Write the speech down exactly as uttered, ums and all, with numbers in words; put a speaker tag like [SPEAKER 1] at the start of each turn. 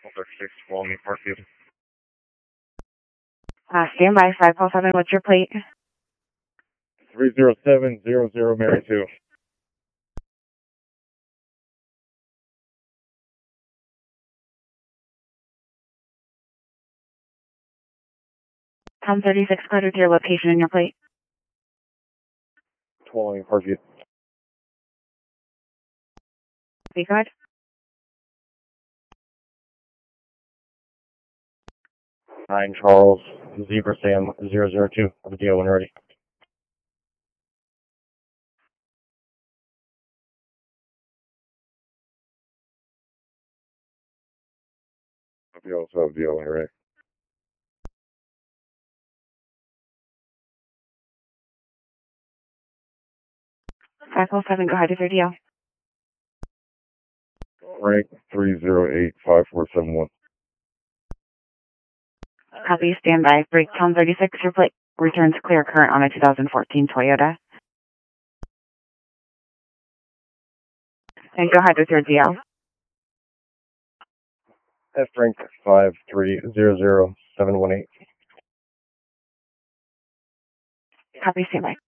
[SPEAKER 1] thirty-six, Walney Parkview.
[SPEAKER 2] Uh, stand by, five four seven, what's your plate?
[SPEAKER 1] three zero seven zero zero Mary two.
[SPEAKER 2] Tom thirty-six, code with your location and your plate.
[SPEAKER 1] Walney Parkview.
[SPEAKER 2] Speak ahead.
[SPEAKER 1] nine Charles, Zebra Sam zero zero two. Have a deal when ready. We also have a deal when you're ready.
[SPEAKER 2] five four seven, go ahead with your deal.
[SPEAKER 1] Rank three zero eight five four seven one.
[SPEAKER 2] Copy, stand by. Break Tom thirty-six, your plate returns clear current on a two thousand fourteen Toyota. And go ahead with your deal.
[SPEAKER 1] F rank five three zero zero seven one eight.
[SPEAKER 2] Copy, stand by.